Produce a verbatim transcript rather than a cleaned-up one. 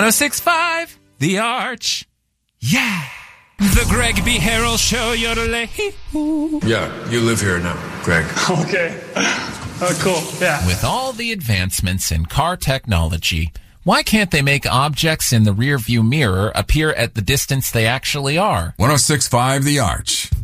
one oh six point five, The Arch. Yeah. The Greg B. Harrell Show, yodelay. Yeah, you live here now, Greg. Okay. Oh, cool. Yeah. With all the advancements in car technology, why can't they make objects in the rearview mirror appear at the distance they actually are? one oh six point five The Arch.